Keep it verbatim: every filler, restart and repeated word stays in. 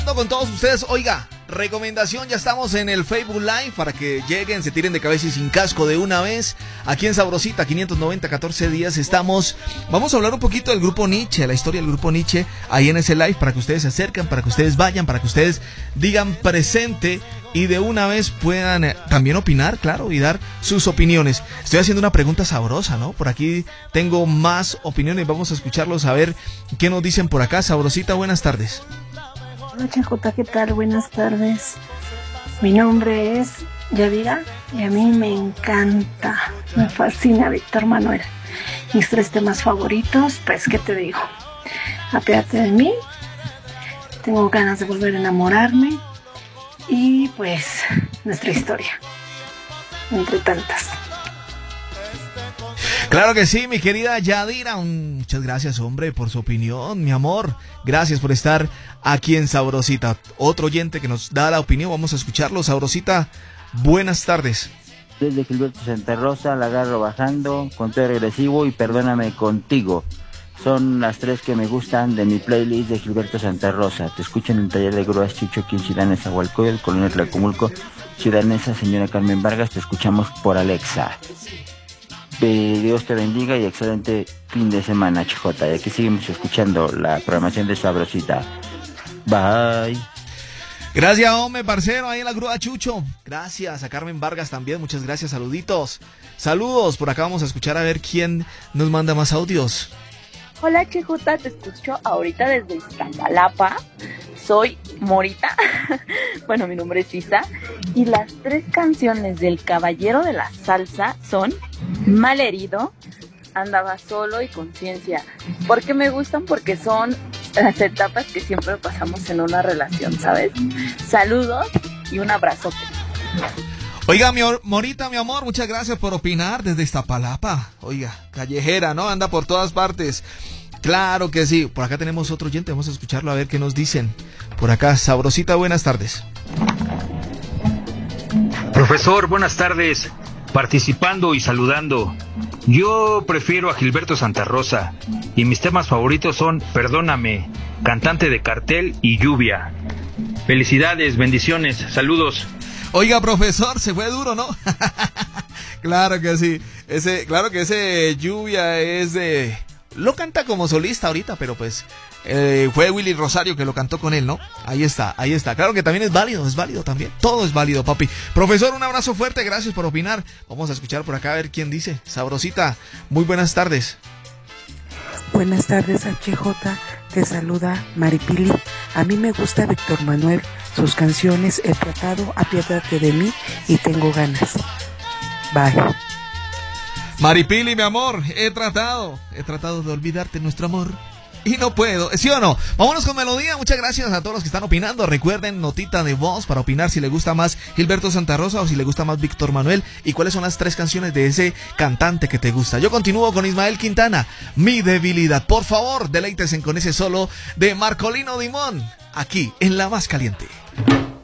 Con todos ustedes, oiga, recomendación, ya estamos en el Facebook Live para que lleguen, se tiren de cabeza y sin casco de una vez. Aquí en Sabrosita quinientos noventa, catorce días estamos. Vamos a hablar un poquito del grupo Nietzsche, la historia del grupo Nietzsche, ahí en ese live, para que ustedes se acerquen, para que ustedes vayan, para que ustedes digan presente y de una vez puedan eh, también opinar, claro, y dar sus opiniones. Estoy haciendo una pregunta sabrosa, ¿no? Por aquí tengo más opiniones, vamos a escucharlos, a ver qué nos dicen por acá. Sabrosita, buenas tardes. Hola Chajota, ¿qué tal? Buenas tardes. Mi nombre es Yadira y a mí me encanta, me fascina Víctor Manuel. Mis tres temas favoritos, pues ¿qué te digo? Apéate de mí, tengo ganas de volver a enamorarme y pues nuestra historia, entre tantas. Claro que sí, mi querida Yadira, muchas gracias, hombre, por su opinión, mi amor. Gracias por estar aquí en Sabrosita. Otro oyente que nos da la opinión, vamos a escucharlo. Sabrosita, buenas tardes. Desde Gilberto Santa Rosa, la agarro bajando, conteo regresivo y perdóname contigo. Son las tres que me gustan de mi playlist de Gilberto Santa Rosa. Te escucho en el taller de grúas Chucho, aquí en Ciudad Neza, Hualcoyol, Colonia Tlacomulco, Ciudad Neza, señora Carmen Vargas. Te escuchamos por Alexa. Dios te bendiga y excelente fin de semana, Chijota. Y aquí seguimos escuchando la programación de Sabrosita. Bye. Gracias, hombre, parcero, ahí en la grúa Chucho. Gracias a Carmen Vargas también, muchas gracias, saluditos. Saludos, por acá vamos a escuchar a ver quién nos manda más audios. Hola, Chijota, te escucho ahorita desde Iztapalapa. Soy Morita, bueno, mi nombre es Isa, y las tres canciones del Caballero de la Salsa son Malherido, Andaba Solo y Conciencia. ¿Por qué me gustan? Porque son las etapas que siempre pasamos en una relación, ¿sabes? Saludos y un abrazote. Oiga, mi Morita, mi amor, muchas gracias por opinar desde Iztapalapa. Oiga, callejera, ¿no? Anda por todas partes. Claro que sí. Por acá tenemos otro oyente, vamos a escucharlo a ver qué nos dicen. Por acá, Sabrosita, buenas tardes. Profesor, buenas tardes. Participando y saludando. Yo prefiero a Gilberto Santa Rosa y mis temas favoritos son Perdóname, Cantante de Cartel y Lluvia. Felicidades, bendiciones, saludos. Oiga, profesor, se fue duro, ¿no? Claro que sí. Ese, claro que ese Lluvia es de... Lo canta como solista ahorita, pero pues eh, fue Willy Rosario que lo cantó con él, ¿no? Ahí está, ahí está. Claro que también es válido, es válido también. Todo es válido, papi. Profesor, un abrazo fuerte, gracias por opinar. Vamos a escuchar por acá a ver quién dice. Sabrosita, muy buenas tardes. Buenas tardes, H J. Te saluda Maripili. A mí me gusta Víctor Manuel. Sus canciones He tratado, Apiádate de mí y Tengo ganas. Bye. Maripili, mi amor, he tratado, he tratado de olvidarte nuestro amor y no puedo, ¿sí o no? Vámonos con melodía, muchas gracias a todos los que están opinando. Recuerden, notita de voz para opinar si le gusta más Gilberto Santa Rosa o si le gusta más Víctor Manuel y cuáles son las tres canciones de ese cantante que te gusta. Yo continúo con Ismael Quintana, Mi Debilidad. Por favor, deleítesen con ese solo de Marcolino Dimón, aquí en La Más Caliente.